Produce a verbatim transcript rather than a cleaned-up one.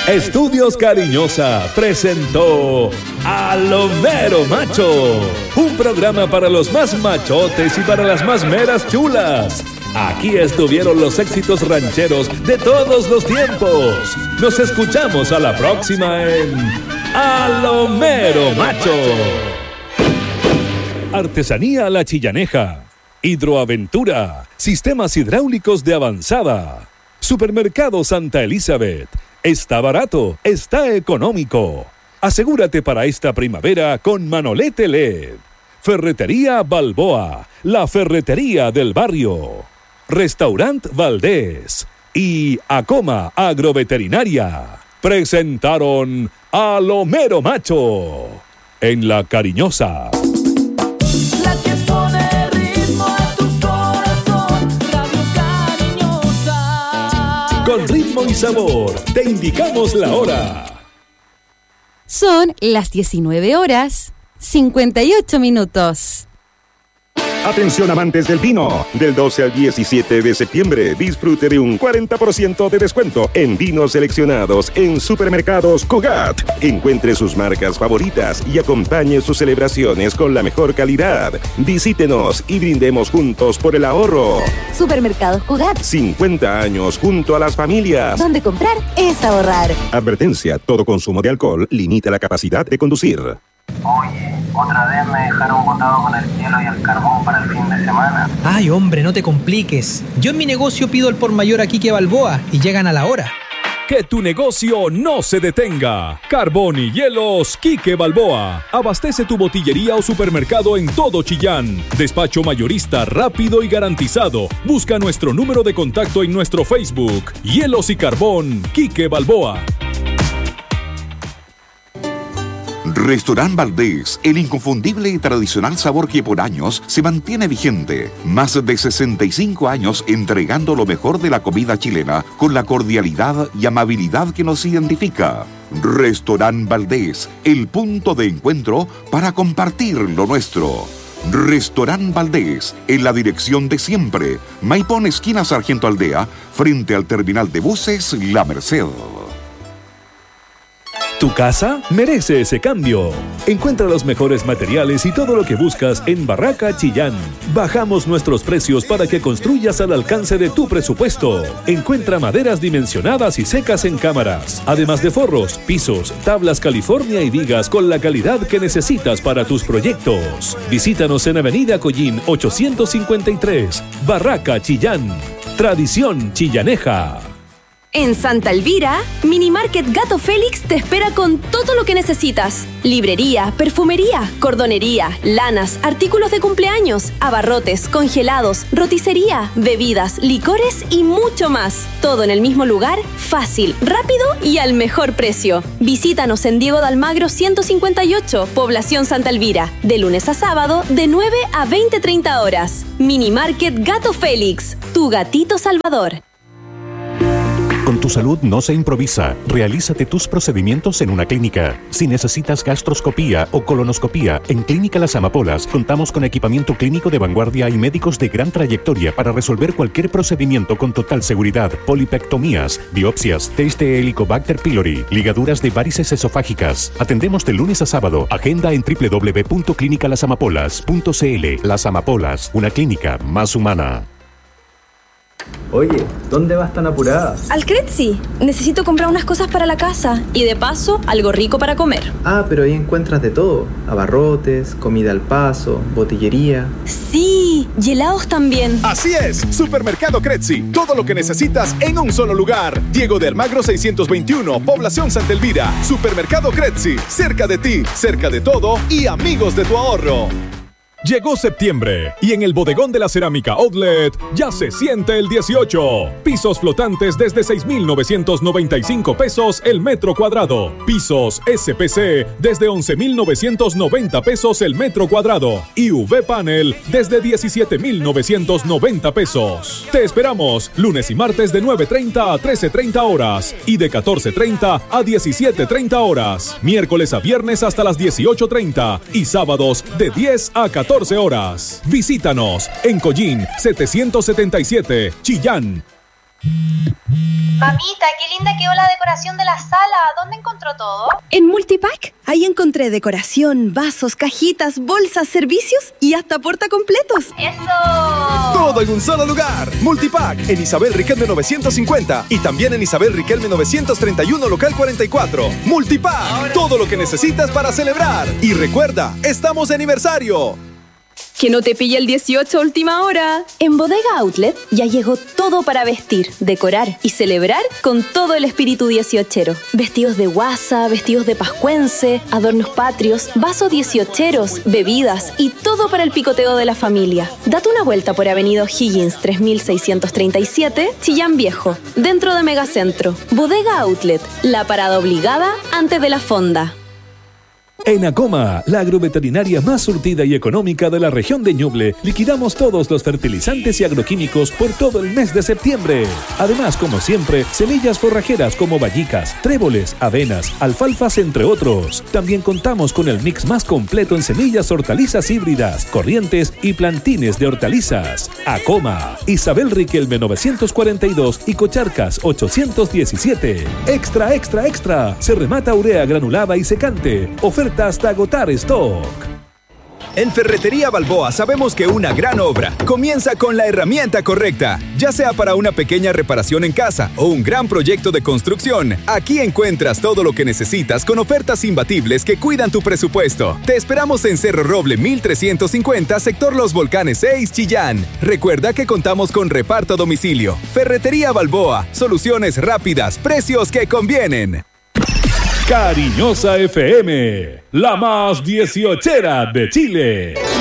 Estudios Cariñosa presentó A lo Mero Macho, un programa para los más machotes y para las más meras chulas. Aquí estuvieron los éxitos rancheros de todos los tiempos. Nos escuchamos a la próxima en A lo Mero Macho. Artesanía La Chillaneja, Hidroaventura, sistemas hidráulicos de avanzada. Supermercado Santa Elizabeth, está barato, está económico. Asegúrate para esta primavera con Manolete L E D. Ferretería Balboa, la ferretería del barrio. Restaurant Valdés y Acoma Agroveterinaria presentaron A lo Mero Macho en La Cariñosa. La que pone ritmo a tu corazón, Radio Cariñosa. Con ritmo y sabor, te indicamos la hora. Son las diecinueve horas, cincuenta y ocho minutos. Atención amantes del vino, del doce al diecisiete de septiembre disfrute de un cuarenta por ciento de descuento en vinos seleccionados en Supermercados Cugat. Encuentre sus marcas favoritas y acompañe sus celebraciones con la mejor calidad. Visítenos y brindemos juntos por el ahorro. Supermercados Cugat. cincuenta años junto a las familias. Donde comprar es ahorrar. Advertencia, todo consumo de alcohol limita la capacidad de conducir. Oye, otra vez me dejaron botado con el hielo y el carbón para el fin de semana. Ay, hombre, no te compliques. Yo en mi negocio pido el por mayor a Quique Balboa y llegan a la hora. Que tu negocio no se detenga. Carbón y hielos Quique Balboa. Abastece tu botillería o supermercado en todo Chillán. Despacho mayorista rápido y garantizado. Busca nuestro número de contacto en nuestro Facebook. Hielos y Carbón Quique Balboa. Restaurant Valdés, el inconfundible y tradicional sabor que por años se mantiene vigente. Más de sesenta y cinco años entregando lo mejor de la comida chilena con la cordialidad y amabilidad que nos identifica. Restaurant Valdés, el punto de encuentro para compartir lo nuestro. Restaurant Valdés, en la dirección de siempre. Maipón, esquina Sargento Aldea, frente al terminal de buses La Merced. Tu casa merece ese cambio. Encuentra los mejores materiales y todo lo que buscas en Barraca Chillán. Bajamos nuestros precios para que construyas al alcance de tu presupuesto. Encuentra maderas dimensionadas y secas en cámaras, además de forros, pisos, tablas California y vigas con la calidad que necesitas para tus proyectos. Visítanos en Avenida Collín ochocientos cincuenta y tres, Barraca Chillán. Tradición chillaneja. En Santa Elvira, Mini Market Gato Félix te espera con todo lo que necesitas. Librería, perfumería, cordonería, lanas, artículos de cumpleaños, abarrotes, congelados, roticería, bebidas, licores y mucho más. Todo en el mismo lugar, fácil, rápido y al mejor precio. Visítanos en Diego de Almagro ciento cincuenta y ocho, Población Santa Elvira, de lunes a sábado de nueve a veinte treinta horas. Mini Market Gato Félix, tu gatito salvador. Con tu salud no se improvisa. Realízate tus procedimientos en una clínica. Si necesitas gastroscopía o colonoscopía, en Clínica Las Amapolas contamos con equipamiento clínico de vanguardia y médicos de gran trayectoria para resolver cualquier procedimiento con total seguridad. Polipectomías, biopsias, test de Helicobacter pylori, ligaduras de varices esofágicas. Atendemos de lunes a sábado. Agenda en doble u doble u doble u punto clínica las amapolas punto c l. Las Amapolas, una clínica más humana. Oye, ¿dónde vas tan apurada? Al Cretzi. Necesito comprar unas cosas para la casa y de paso algo rico para comer. Ah, pero ahí encuentras de todo. Abarrotes, comida al paso, botillería. Sí, y helados también. Así es, Supermercado Cretzi. Todo lo que necesitas en un solo lugar. Diego de Almagro seiscientos veintiuno, Población Santa Elvira. Supermercado Cretzi, cerca de ti, cerca de todo y amigos de tu ahorro. Llegó septiembre y en el bodegón de la cerámica Outlet ya se siente el dieciocho. Pisos flotantes desde seis mil novecientos noventa y cinco pesos el metro cuadrado. Pisos S P C desde once mil novecientos noventa pesos el metro cuadrado. Y U V Panel desde diecisiete mil novecientos noventa pesos. Te esperamos lunes y martes de nueve treinta a trece treinta horas y de catorce treinta a diecisiete treinta horas. Miércoles a viernes hasta las dieciocho treinta y sábados de diez a catorce horas. Visítanos en Collín setecientos setenta y siete, Chillán. Mamita, qué linda quedó la decoración de la sala. ¿Dónde encontró todo? En Multipack, ahí encontré decoración, vasos, cajitas, bolsas, servicios y hasta portacompletos. ¡Eso! Todo en un solo lugar. Multipack en Isabel Riquelme novecientos cincuenta y también en Isabel Riquelme novecientos treinta y uno local cuarenta y cuatro. Multipack, ahora todo lo que necesitas para celebrar. Y recuerda, estamos de aniversario. Que no te pille el dieciocho a última hora. En Bodega Outlet ya llegó todo para vestir, decorar y celebrar con todo el espíritu dieciochero. Vestidos de guasa, vestidos de pascuense, adornos patrios, vasos dieciocheros, bebidas y todo para el picoteo de la familia. Date una vuelta por Avenida O'Higgins tres mil seiscientos treinta y siete, Chillán Viejo, dentro de Megacentro. Bodega Outlet, la parada obligada antes de la fonda. En Acoma, la agroveterinaria más surtida y económica de la región de Ñuble, liquidamos todos los fertilizantes y agroquímicos por todo el mes de septiembre. Además, como siempre, semillas forrajeras como bayicas, tréboles, avenas, alfalfas, entre otros. También contamos con el mix más completo en semillas hortalizas híbridas, corrientes y plantines de hortalizas. Acoma, Isabel Riquelme novecientos cuarenta y dos y Cocharcas ochocientos diecisiete. Extra, extra, extra. Se remata urea granulada y secante. Oferta hasta agotar stock. En Ferretería Balboa sabemos que una gran obra comienza con la herramienta correcta. Ya sea para una pequeña reparación en casa o un gran proyecto de construcción, aquí encuentras todo lo que necesitas con ofertas imbatibles que cuidan tu presupuesto. Te esperamos en Cerro Roble mil trescientos cincuenta, sector Los Volcanes seis, Chillán. Recuerda que contamos con reparto a domicilio. Ferretería Balboa, soluciones rápidas, precios que convienen. Cariñosa F M, la más dieciochera de Chile.